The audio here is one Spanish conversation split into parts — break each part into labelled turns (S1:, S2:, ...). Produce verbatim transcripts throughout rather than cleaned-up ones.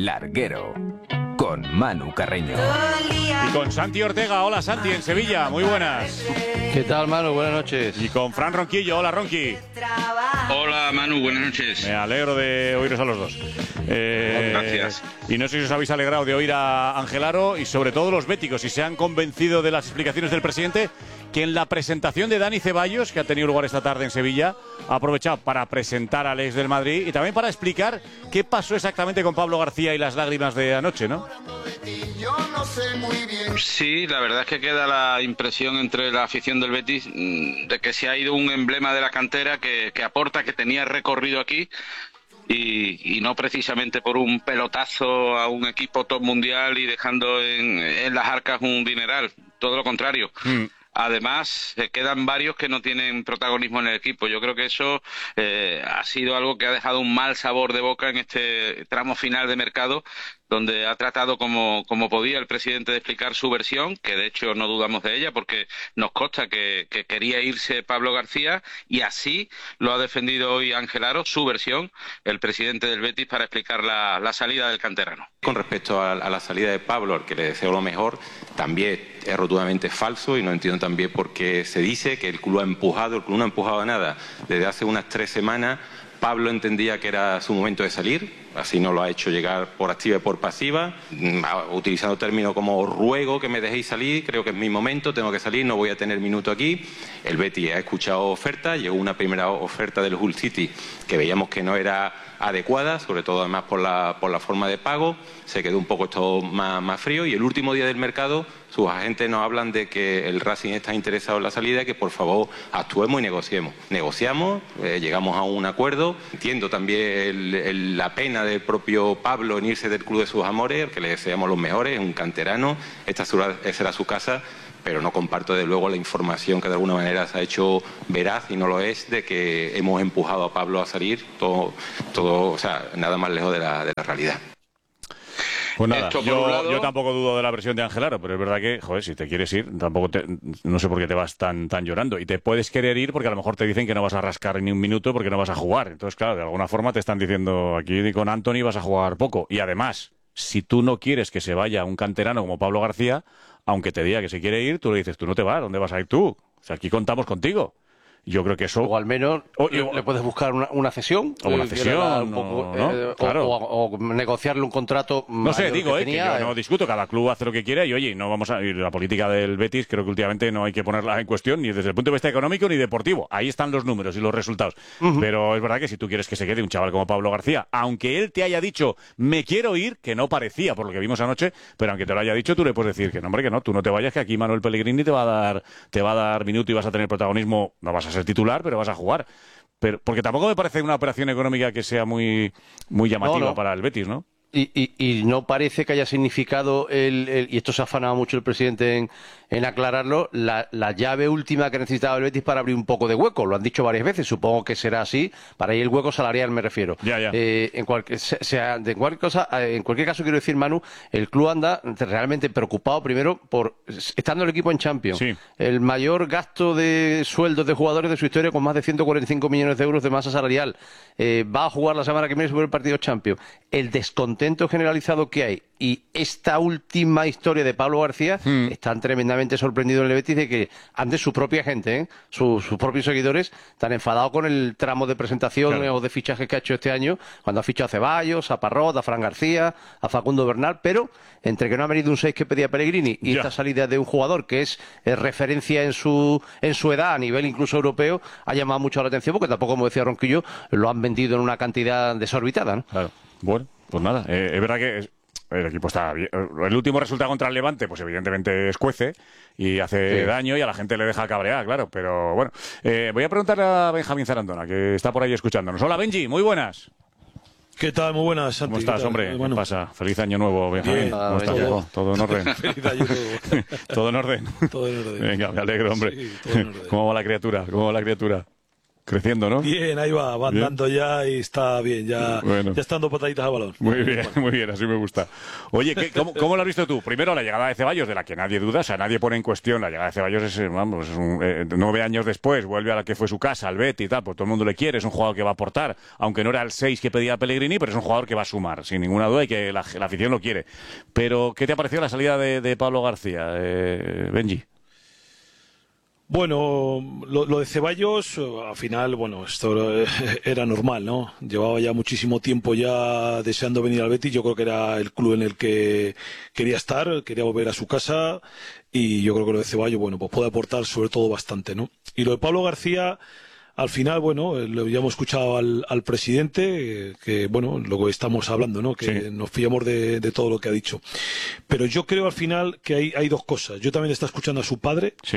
S1: Larguero, con Manu Carreño.
S2: Y con Santi Ortega. Hola Santi, en Sevilla, muy buenas.
S3: ¿Qué tal, Manu? Buenas noches.
S2: Y con Fran Ronquillo. Hola Ronqui.
S4: Hola Manu, buenas noches.
S2: Me alegro de oíros a los dos. Eh,
S4: Gracias.
S2: Y no sé si os habéis alegrado de oír a Ángel Aro y sobre todo los béticos, si se han convencido de las explicaciones del presidente, que en la presentación de Dani Ceballos, que ha tenido lugar esta tarde en Sevilla, ha aprovechado para presentar al ex del Madrid y también para explicar qué pasó exactamente con Pablo García y las lágrimas de anoche, ¿no?
S4: Sí, la verdad es que queda la impresión entre la afición del Betis de que se ha ido un emblema de la cantera que, que aporta, que tenía recorrido aquí. Y, y no precisamente por un pelotazo a un equipo top mundial y dejando en, en las arcas un dineral, todo lo contrario. Mm. Además, eh, quedan varios que no tienen protagonismo en el equipo. Yo creo que eso eh, ha sido algo que ha dejado un mal sabor de boca en este tramo final de mercado, donde ha tratado como, como podía el presidente de explicar su versión, que de hecho no dudamos de ella, porque nos consta que, que quería irse Pablo García, y así lo ha defendido hoy Ángel Aro, su versión, el presidente del Betis, para explicar la, la salida del canterano.
S5: Con respecto a, a la salida de Pablo, al que le deseo lo mejor, también es rotundamente falso, y no entiendo también por qué se dice que el club ha empujado. El club no ha empujado nada. Desde hace unas tres semanas Pablo entendía que era su momento de salir, así nos lo ha hecho llegar por activa y por pasiva, utilizando términos como ruego que me dejéis salir, creo que es mi momento, tengo que salir, no voy a tener minuto aquí. El Betis ha escuchado ofertas, llegó una primera oferta del Hull City que veíamos que no era adecuada, sobre todo además por la, por la forma de pago, se quedó un poco esto más, más frío, y el último día del mercado sus agentes nos hablan de que el Racing está interesado en la salida y que por favor actuemos y negociemos. Negociamos, eh, llegamos a un acuerdo. Entiendo también el, el, la pena del propio Pablo en irse del club de sus amores, al que le deseamos los mejores, es un canterano, esta será su casa, pero no comparto de luego la información que de alguna manera se ha hecho veraz y no lo es, de que hemos empujado a Pablo a salir, todo, todo o sea, nada más lejos de la, de la realidad.
S2: Pues nada,
S4: Esto,
S2: yo,
S4: lado...
S2: yo tampoco dudo de la versión de Ángel Aro, pero es verdad que, joder, si te quieres ir, tampoco te, no sé por qué te vas tan, tan llorando. Y te puedes querer ir porque a lo mejor te dicen que no vas a rascar ni un minuto porque no vas a jugar. Entonces, claro, de alguna forma te están diciendo, aquí con Anthony vas a jugar poco. Y además, si tú no quieres que se vaya un canterano como Pablo García, aunque te diga que se quiere ir, tú le dices, tú no te vas, ¿dónde vas a ir tú? O sea, aquí contamos contigo. Yo creo que eso...
S3: O al menos o, le, le puedes buscar una, una cesión.
S2: O una cesión, un poco, ¿no?
S3: eh,
S2: Claro.
S3: o, o, o negociarle un contrato.
S2: No sé, digo,
S3: que,
S2: eh,
S3: tenía,
S2: que yo no discuto, cada club hace lo que quiere y oye, no vamos a... Y la política del Betis creo que últimamente no hay que ponerla en cuestión ni desde el punto de vista económico ni deportivo. Ahí están los números y los resultados. Uh-huh. Pero es verdad que si tú quieres que se quede un chaval como Pablo García, aunque él te haya dicho, me quiero ir, que no parecía por lo que vimos anoche, pero aunque te lo haya dicho, tú le puedes decir que no, hombre, que no, tú no te vayas, que aquí Manuel Pellegrini te va a dar, te va a dar minuto y vas a tener protagonismo, no vas a ser titular, pero vas a jugar. Pero porque tampoco me parece una operación económica que sea muy, muy llamativa no, no. para el Betis, ¿no?
S3: Y, y, y no parece que haya significado, el, el, y esto se ha afanado mucho el presidente en, en aclararlo, la, la llave última que necesitaba el Betis para abrir un poco de hueco. Lo han dicho varias veces, supongo que será así. Para ahí el hueco salarial me refiero.
S2: Ya, ya.
S3: Eh, en, cualquier, sea, en, cualquier cosa, en cualquier caso quiero decir, Manu, el club anda realmente preocupado primero por, estando el equipo en Champions,
S2: sí.
S3: el mayor gasto de sueldos de jugadores de su historia con más de ciento cuarenta y cinco millones de euros de masa salarial. Eh, va a jugar la semana que viene sobre el partido Champions. El descontento generalizado que hay y esta última historia de Pablo García mm. están tremendamente sorprendidos en el Betis de que antes su propia gente, ¿eh? sus, sus propios seguidores, están enfadados con el tramo de presentación claro. o de fichajes que ha hecho este año, cuando ha fichado a Ceballos, a Parrot, a Fran García, a Facundo Bernal, pero entre que no ha venido un seis que pedía Pellegrini y ya. esta salida de un jugador que es, es referencia en su en su edad a nivel incluso europeo, ha llamado mucho la atención porque tampoco, como decía Ronquillo, lo han vendido en una cantidad desorbitada, ¿no?
S2: Claro. Bueno, pues nada, eh, es verdad que el equipo está bien. El último resultado contra el Levante, pues evidentemente escuece y hace sí. daño y a la gente le deja cabrear, claro. Pero bueno, eh, voy a preguntarle a Benjamín Zarandona, que está por ahí escuchándonos. Hola, Benji, muy buenas.
S6: ¿Qué tal? Muy buenas, Santi.
S2: ¿Cómo estás, hombre? Bueno. ¿Qué pasa? Feliz año nuevo, Benjamín.
S6: Bien.
S2: ¿Cómo estás?
S6: Todo,
S2: todo en orden.
S6: Feliz año nuevo.
S2: ¿Todo en orden?
S6: Todo en orden.
S2: Venga, me alegro, hombre.
S6: Sí, todo en orden.
S2: ¿Cómo va la criatura? ¿Cómo va la criatura? creciendo, ¿no?
S6: Bien, ahí va, va
S2: Bien.
S6: andando ya y está bien, ya,
S2: Bueno.
S6: ya está dando pataditas al balón.
S2: Muy bien, muy bien, así me gusta. Oye, ¿qué, cómo, ¿cómo lo has visto tú? Primero, la llegada de Ceballos, de la que nadie duda, o sea, nadie pone en cuestión. La llegada de Ceballos es, eh, vamos, es un, eh, nueve años después, vuelve a la que fue su casa, al Betis y tal, pues todo el mundo le quiere, es un jugador que va a aportar, aunque no era el seis que pedía Pellegrini, pero es un jugador que va a sumar, sin ninguna duda, y que la, la afición lo quiere. Pero, ¿qué te ha parecido la salida de, de Pablo García, eh, Benji?
S6: Bueno, lo, lo de Ceballos, al final, bueno, esto era, era normal, ¿no? Llevaba ya muchísimo tiempo ya deseando venir al Betis. Yo creo que era el club en el que quería estar, quería volver a su casa, y yo creo que lo de Ceballos, bueno, pues puede aportar sobre todo bastante, ¿no? Y lo de Pablo García, al final, bueno, lo ya hemos escuchado al, al presidente, eh, que, bueno, lo que estamos hablando, ¿no? Que
S2: Sí.
S6: nos fiamos de, de todo lo que ha dicho. Pero yo creo al final que hay, hay dos cosas. Yo también está escuchando a su padre.
S2: Sí.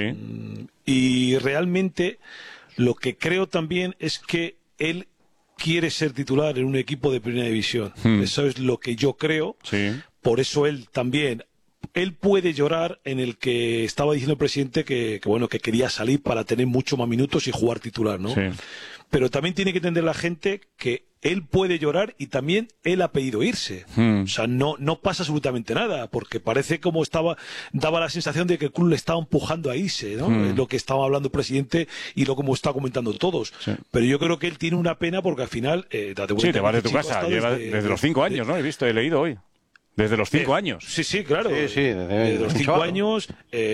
S6: Y realmente lo que creo también es que él quiere ser titular en un equipo de primera división.
S2: Hmm.
S6: Eso es lo que yo creo.
S2: Sí.
S6: Por eso él también, él puede llorar en el que estaba diciendo el presidente que, que bueno, que quería salir para tener mucho más minutos y jugar titular, ¿no?
S2: Sí.
S6: Pero también tiene que entender la gente que él puede llorar y también él ha pedido irse.
S2: Hmm.
S6: O sea, no, no pasa absolutamente nada, porque parece como estaba, daba la sensación de que el club le estaba empujando a irse, ¿no?
S2: Hmm.
S6: Es lo que estaba hablando el presidente y lo como está comentando todos.
S2: Sí.
S6: Pero yo creo que él tiene una pena porque al final, eh, date cuenta
S2: Sí, te vas
S6: que
S2: de
S6: este
S2: tu
S6: chico ha
S2: casa,
S6: estado
S2: lleva
S6: desde-
S2: desde los cinco años, ¿no? He visto, he leído hoy. Desde los cinco
S6: Eh,
S2: años.
S6: Sí, sí, claro.
S3: Sí, sí, desde-
S6: Desde los
S3: un
S6: cinco
S3: chaval.
S6: años,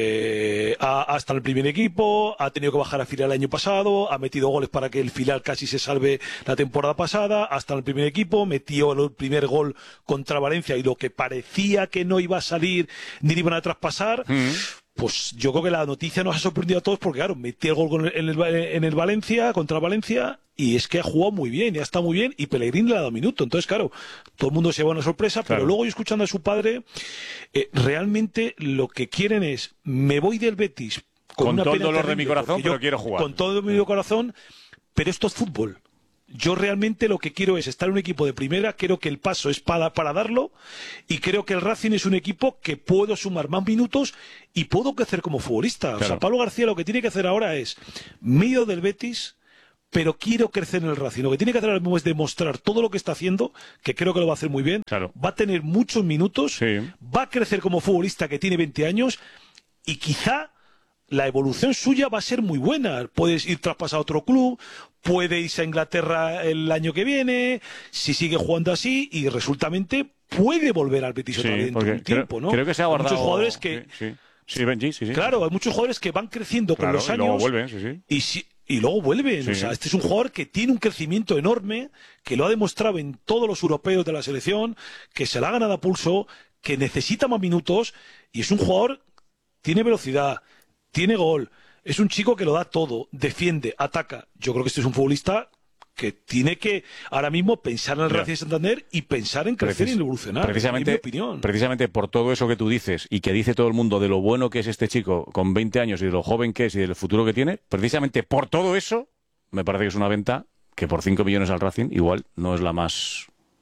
S6: eh, ha, ha estado en el primer equipo, ha tenido que bajar a filial el año pasado, ha metido goles para que el filial casi se salve la temporada pasada, ha estado en el primer equipo, metió el primer gol contra Valencia y lo que parecía que no iba a salir ni le iban a traspasar.
S2: Mm.
S6: Pues yo creo que la noticia nos ha sorprendido a todos porque, claro, metió el gol con el- en, el, en el Valencia, contra Valencia, y es que ha jugado muy bien, y ha estado muy bien, y Pellegrini le ha dado minuto. Entonces, claro, todo el mundo se lleva una sorpresa,
S2: Claro.
S6: pero luego yo escuchando a su padre, eh, realmente lo que quieren es, me voy del Betis con,
S2: Con
S6: una
S2: todo el
S6: pena
S2: dolor de
S6: terrible,
S2: mi corazón,
S6: porque yo-
S2: pero quiero jugar.
S6: Con todo mi corazón, pero esto es fútbol. Yo realmente lo que quiero es estar en un equipo de primera, creo que el paso es para, para darlo, y creo que el Racing es un equipo que puedo sumar más minutos y puedo crecer como futbolista. O
S2: Claro.
S6: sea, Pablo García lo que tiene que hacer ahora es, me he ido del Betis, pero quiero crecer en el Racing. Lo que tiene que hacer ahora mismo es demostrar todo lo que está haciendo, que creo que lo va a hacer muy bien.
S2: Claro.
S6: Va a tener muchos minutos,
S2: Sí.
S6: va a crecer como futbolista que tiene veinte años, y quizá la evolución suya va a ser muy buena. Puedes ir traspasado a otro club, puede irse a Inglaterra el año que viene, si sigue jugando así, y resultamente puede volver al Betis otra vez
S2: Sí,
S6: dentro
S2: porque
S6: de un
S2: creo,
S6: tiempo, ¿no?
S2: creo que se ha
S6: Hay
S2: guardado...
S6: muchos jugadores que,
S2: Sí, sí. Sí, Benji, sí, sí.
S6: claro, hay muchos jugadores que van creciendo
S2: Claro,
S6: con los
S2: y
S6: años.
S2: luego vuelven, sí, sí.
S6: Y, si- y luego vuelven.
S2: Sí.
S6: O sea, este es un jugador que tiene un crecimiento enorme, que lo ha demostrado en todos los europeos de la selección, que se la ha ganado a pulso, que necesita más minutos, y es un jugador, tiene velocidad, tiene gol, es un chico que lo da todo, defiende, ataca. Yo creo que este es un futbolista que tiene que ahora mismo pensar en el
S2: Ya.
S6: Racing de Santander y pensar en crecer
S2: Precis-
S6: y en evolucionar.
S2: Precisamente,
S6: es mi opinión.
S2: precisamente por todo eso que tú dices y que dice todo el mundo de lo bueno que es este chico con veinte años y de lo joven que es y del futuro que tiene, precisamente por todo eso, me parece que es una venta que por cinco millones al Racing igual no es la más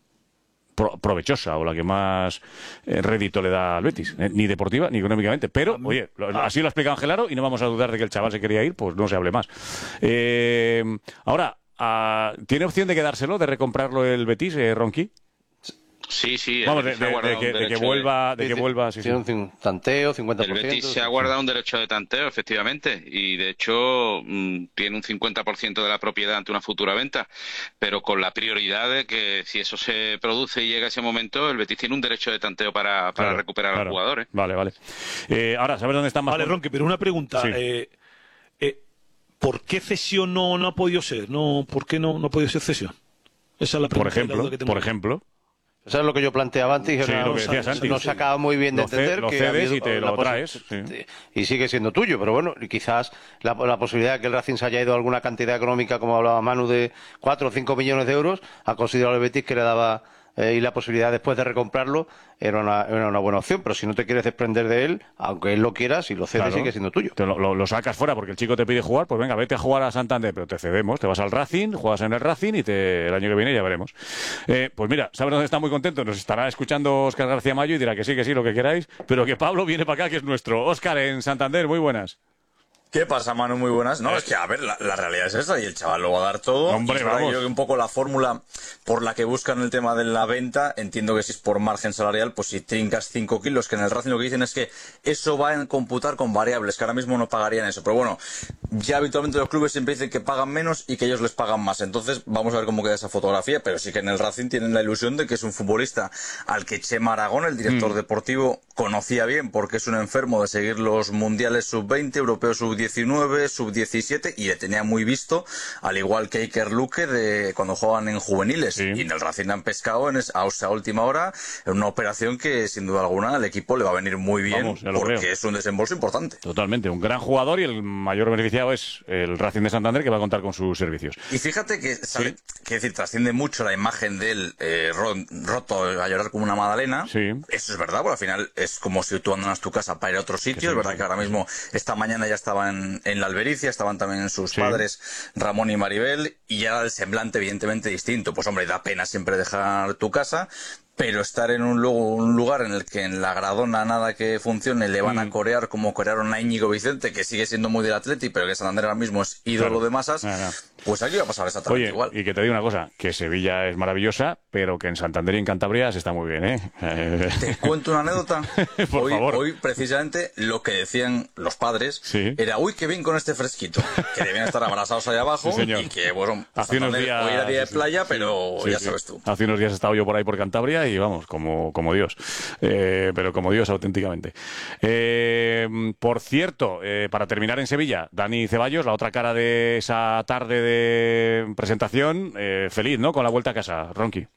S2: pro- provechosa o la que más eh, rédito le da al Betis, eh, ni deportiva ni económicamente. Pero, oye, lo- así lo ha explicado Angelaro y no vamos a dudar de que el chaval se quería ir, pues no se hable más. Eh, ahora, ah, ¿tiene opción de quedárselo, de recomprarlo el Betis, eh, Ronqui?
S4: Sí, sí. el
S2: Vamos, de,
S4: Betis se ha
S2: de- de
S4: guardado
S2: que,
S4: un
S2: de que
S4: derecho de-
S2: vuelva, de que vuelva, sí, sí.
S3: Tiene un cin- tanteo, cincuenta
S4: El
S3: por ciento.
S4: Betis se ha guardado un derecho de tanteo, efectivamente, y de hecho mm, tiene un cincuenta por ciento de la propiedad ante una futura venta, pero con la prioridad de que si eso se produce y llega ese momento, el Betis tiene un derecho de tanteo para, para
S2: Claro,
S4: recuperar
S2: claro.
S4: al jugador. ¿eh?
S2: Vale, vale. Eh, ahora, ¿sabes dónde están más?
S6: Vale, Ronque, pero una pregunta.
S2: Sí.
S6: Eh, eh, ¿Por qué cesión no, no ha podido ser? No, ¿Por qué no, no ha podido ser cesión? Esa es la
S2: Por
S6: pregunta. la
S2: ejemplo,
S6: duda que tengo
S2: por
S6: yo.
S2: ejemplo.
S3: Eso es lo que yo planteaba antes y
S2: Sí,
S3: no,
S2: lo que decía Santi.
S3: no se acaba muy bien de
S2: Lo ce-
S3: entender
S2: lo
S3: que
S2: cedes
S3: ha habido
S2: y te
S3: la
S2: lo
S3: posi-
S2: traes, sí.
S3: y sigue siendo tuyo, pero bueno, y quizás la, la posibilidad de que el Racing se haya ido a alguna cantidad económica, como hablaba Manu, de cuatro o cinco millones de euros, ha considerado el Betis que le daba eh, y la posibilidad después de recomprarlo era una, era una buena opción, pero si no te quieres desprender de él, aunque él lo quiera, si lo cedes
S2: Claro.
S3: sigue siendo tuyo.
S2: Te lo, lo- lo sacas fuera porque el chico te pide jugar, pues venga, vete a jugar a Santander, pero te cedemos, te vas al Racing, juegas en el Racing y te, el año que viene ya veremos. Eh, pues mira, ¿sabes dónde está muy contento? Nos estará escuchando Óscar García Mayo y dirá que sí, que sí, lo que queráis, pero que Pablo viene para acá, que es nuestro. Óscar, en Santander, muy buenas.
S7: ¿Qué pasa, Manu? Muy buenas. No, es que, a ver, la, la realidad es esa y el chaval lo va a dar todo.
S2: Hombre,
S7: y
S2: vamos.
S7: yo creo que un poco la fórmula por la que buscan el tema de la venta, entiendo que si es por margen salarial, pues si trincas cinco kilos, que en el Racing lo que dicen es que eso va a computar con variables, que ahora mismo no pagarían eso. Pero bueno, ya habitualmente los clubes siempre dicen que pagan menos y que ellos les pagan más. Entonces, vamos a ver cómo queda esa fotografía, pero sí que en el Racing tienen la ilusión de que es un futbolista al que Chema Aragón, el director mm. deportivo, conocía bien, porque es un enfermo de seguir los mundiales sub veinte, europeos sub diecinueve, sub diecisiete, y le tenía muy visto, al igual que Iker Luque de cuando juegan en juveniles. Sí. Y en el Racing han pescado en esa, a última hora en una operación que sin duda alguna al equipo le va a venir muy bien. Vamos, porque creo. Es un desembolso importante.
S2: Totalmente, un gran jugador, y el mayor beneficiado es el Racing de Santander, que va a contar con sus servicios.
S7: Y fíjate que, ¿sabe? Sí. que decir, trasciende mucho la imagen de él eh, roto a llorar como una magdalena.
S2: Sí.
S7: Eso es verdad, porque al final es como si tú abandonas tu casa para ir a otro sitio. Es verdad que ahora mismo, esta mañana ya estaban en la Albericia, estaban también sus sí. padres Ramón y Maribel, y ya el semblante evidentemente distinto. Pues hombre, da pena siempre dejar tu casa, pero estar en un, un lugar en el que en la Gradona nada que funcione le van mm. a corear como corearon a Íñigo Vicente, que sigue siendo muy del Atleti, pero que Santander ahora mismo es ídolo claro. de masas, claro. pues aquí va a pasar exactamente
S2: Oye,
S7: igual.
S2: Y que te digo una cosa, que Sevilla es maravillosa, pero que en Santander y en Cantabria se está muy bien, ¿eh?
S7: Te cuento una anécdota.
S2: Por
S7: hoy,
S2: favor.
S7: Hoy, precisamente, lo que decían los padres
S2: sí.
S7: era, uy, qué bien con este fresquito, que debían estar abrazados ahí abajo,
S2: sí,
S7: y que, bueno,
S2: hace unos días,
S7: hoy era día de playa,
S2: sí,
S7: pero
S2: sí,
S7: ya
S2: sí.
S7: sabes tú.
S2: Hace unos días he estado yo por ahí por Cantabria y vamos, como como Dios, eh, pero como Dios auténticamente. Eh, por cierto, eh, para terminar en Sevilla, Dani Ceballos, la otra cara de esa tarde de presentación, eh, feliz, ¿no? Con la vuelta a casa, Ronqui.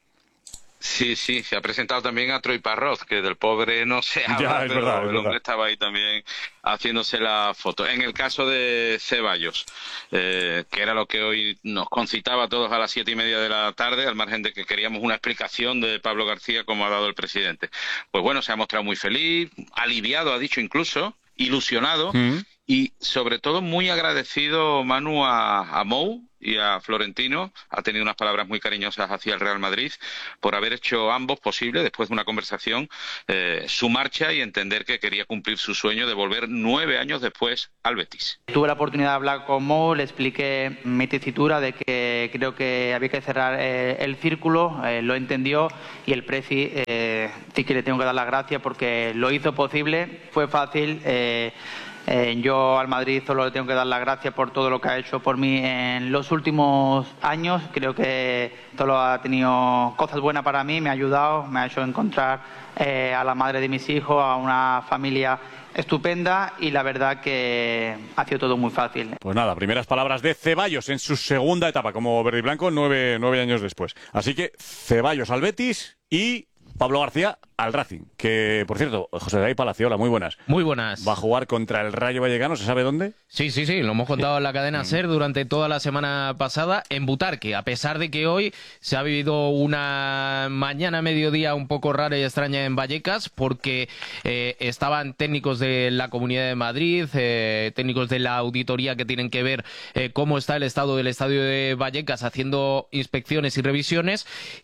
S4: Sí, sí, se ha presentado también a Troy Parroz, que del pobre no se habla,
S2: ya, es
S4: pero
S2: verdad, es
S4: el hombre
S2: verdad.
S4: estaba ahí también haciéndose la foto. En el caso de Ceballos, eh, que era lo que hoy nos concitaba a todos a las siete y media de la tarde, al margen de que queríamos una explicación de Pablo García como ha dado el presidente. Pues bueno, se ha mostrado muy feliz, aliviado, ha dicho incluso, ilusionado, mm. y sobre todo muy agradecido, Manu, a, a Mou y a Florentino. Ha tenido unas palabras muy cariñosas hacia el Real Madrid por haber hecho ambos posible, después de una conversación, eh, su marcha, y entender que quería cumplir su sueño de volver nueve años después al Betis.
S8: Tuve la oportunidad de hablar con Mo, le expliqué mi tesitura de que creo que había que cerrar eh, el círculo, eh, lo entendió, y el Preci eh, sí que le tengo que dar las gracias porque lo hizo posible, fue fácil. Eh, Eh, yo al Madrid solo le tengo que dar las gracias por todo lo que ha hecho por mí en los últimos años. Creo que todo ha tenido cosas buenas para mí, me ha ayudado, me ha hecho encontrar eh, a la madre de mis hijos, a una familia estupenda, y la verdad que ha sido todo muy fácil.
S2: Pues nada, primeras palabras de Ceballos en su segunda etapa como verde y blanco, nueve, nueve años después. Así que Ceballos al Betis y Pablo García al Racing, que, por cierto, José David Palaciola, muy buenas.
S9: Muy buenas.
S2: Va a jugar contra el Rayo Vallecano, ¿se sabe dónde?
S9: Sí, sí, sí, lo hemos contado en la cadena SER durante toda la semana pasada, en Butarque, a pesar de que hoy se ha vivido una mañana, mediodía un poco rara y extraña en Vallecas, porque eh, estaban técnicos de la Comunidad de Madrid, eh, técnicos de la auditoría que tienen que ver eh, cómo está el estado del estadio de Vallecas, haciendo inspecciones y revisiones,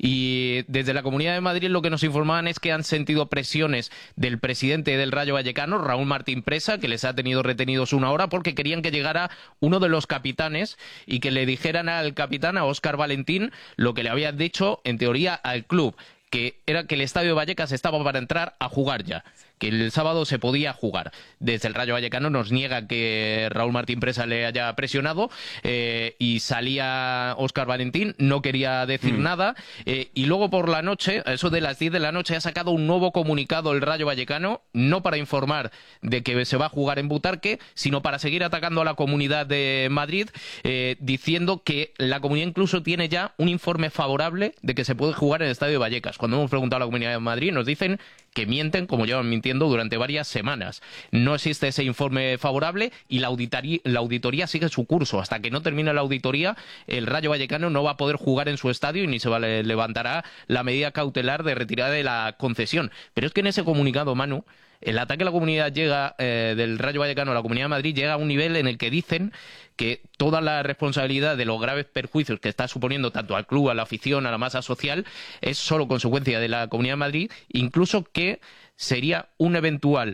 S9: y desde la Comunidad de Madrid lo que nos informaban es que han sentido presiones del presidente del Rayo Vallecano, Raúl Martín Presa, que les ha tenido retenidos una hora porque querían que llegara uno de los capitanes y que le dijeran al capitán, a Óscar Valentín, lo que le habían dicho en teoría al club, que era que el estadio de Vallecas estaba para entrar a jugar ya, que el sábado se podía jugar. Desde el Rayo Vallecano nos niega que Raúl Martín Presa le haya presionado, eh, y salía Óscar Valentín, no quería decir mm. nada, eh, y luego por la noche, a eso de las diez de la noche, ha sacado un nuevo comunicado el Rayo Vallecano, no para informar de que se va a jugar en Butarque, sino para seguir atacando a la Comunidad de Madrid, eh, diciendo que la Comunidad incluso tiene ya un informe favorable de que se puede jugar en el estadio de Vallecas. Cuando hemos preguntado a la Comunidad de Madrid, nos dicen que mienten, como llevan mintiendo durante varias semanas. No existe ese informe favorable y la auditoría, la auditoría sigue su curso. Hasta que no termine la auditoría, el Rayo Vallecano no va a poder jugar en su estadio y ni se levantará la medida cautelar de retirada de la concesión. Pero es que en ese comunicado, Manu, el ataque a la comunidad llega eh, del Rayo Vallecano a la Comunidad de Madrid llega a un nivel en el que dicen que toda la responsabilidad de los graves perjuicios que está suponiendo tanto al club, a la afición, a la masa social, es solo consecuencia de la Comunidad de Madrid, incluso que sería un eventual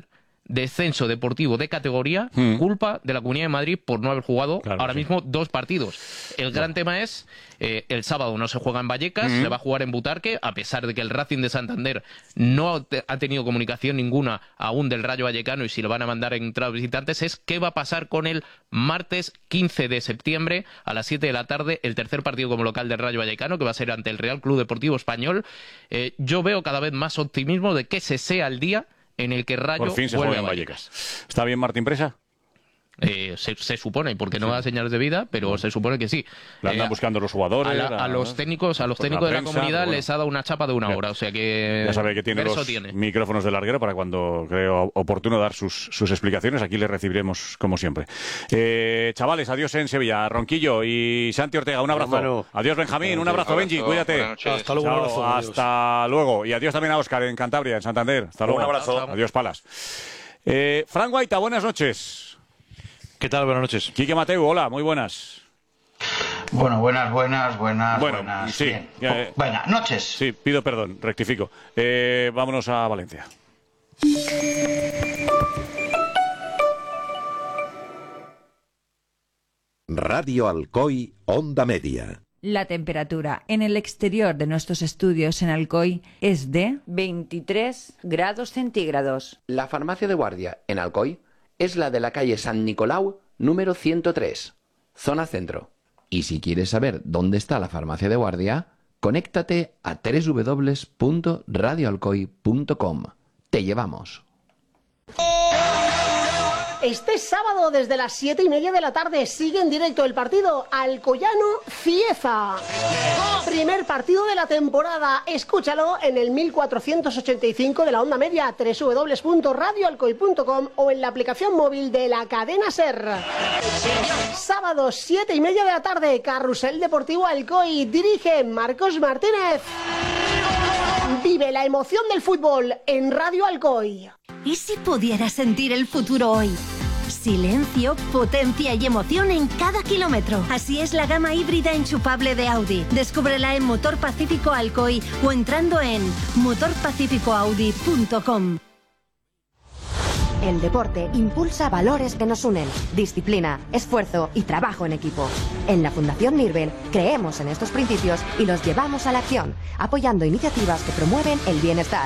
S9: descenso deportivo de categoría, mm. culpa de la Comunidad de Madrid por no haber jugado claro, ahora sí. mismo dos partidos. El gran no. tema es, eh, el sábado no se juega en Vallecas, mm. se va a jugar en Butarque, a pesar de que el Racing de Santander no te, ha tenido comunicación ninguna aún del Rayo Vallecano y si lo van a mandar en entradas visitantes, es qué va a pasar con el martes quince de septiembre a las siete de la tarde, el tercer partido como local del Rayo Vallecano, que va a ser ante el Real Club Deportivo Español. Eh, yo veo cada vez más optimismo de que ese sea el día en el que Rayo
S2: por fin se
S9: vuelve
S2: juega
S9: a
S2: en
S9: Vallecas.
S2: Vallecas. ¿Está bien Martín Presa?
S9: Eh, se, se supone, porque no sí. da señales de vida, pero se supone que sí.
S2: Le andan
S9: eh,
S2: buscando los jugadores.
S9: A, la, a los técnicos, a los técnicos la prensa, de la comunidad bueno. les ha dado una chapa de una hora, o sea que
S2: ya sabe que tiene los
S9: tiene.
S2: micrófonos de larguero para cuando creo oportuno dar sus, sus explicaciones. Aquí le recibiremos como siempre. Eh, chavales, adiós en Sevilla. Ronquillo y Santi Ortega, un abrazo. Bueno, adiós Benjamín, un abrazo, abrazo Benji, cuídate.
S6: Hasta luego,
S2: Chao,
S6: un abrazo,
S2: hasta luego. Y adiós también a Óscar en Cantabria, en Santander. Hasta luego.
S7: Un abrazo.
S2: Adiós, Palas. Eh, Fran Guaita, buenas noches.
S10: ¿Qué tal? Buenas noches.
S2: Quique Mateu, hola, muy buenas.
S11: Bueno, buenas, buenas, buenas,
S2: bueno,
S11: buenas.
S2: Sí,
S11: eh, oh, buenas noches.
S2: Sí, pido perdón, rectifico. Eh, vámonos a Valencia.
S12: Radio Alcoy, Onda Media.
S13: La temperatura en el exterior de nuestros estudios en Alcoy es de
S14: veintitrés grados centígrados.
S15: La farmacia de guardia en Alcoy es la de la calle San Nicolau, número ciento tres, zona centro. Y si quieres saber dónde está la farmacia de guardia, conéctate a doble u doble u doble u punto radio alcoy punto com. Te llevamos.
S16: Este sábado, desde las siete y media de la tarde, sigue en directo el partido Alcoyano-Cieza. Primer partido de la temporada. Escúchalo en el mil cuatrocientos ochenta y cinco de la onda media, doble u doble u doble u punto radio alcoy punto com o en la aplicación móvil de la cadena SER. Sábado, siete y media de la tarde, Carrusel Deportivo Alcoy. Dirige Marcos Martínez. Vive la emoción del fútbol en Radio Alcoy.
S17: ¿Y si pudieras sentir el futuro hoy? Silencio, potencia y emoción en cada kilómetro. Así es la gama híbrida enchufable de Audi. Descúbrela en Motor Pacífico Alcoy o entrando en motor pacífico audi punto com.
S18: El deporte impulsa valores que nos unen: disciplina, esfuerzo y trabajo en equipo. En la Fundación Nirben creemos en estos principios y los llevamos a la acción, apoyando iniciativas que promueven el bienestar.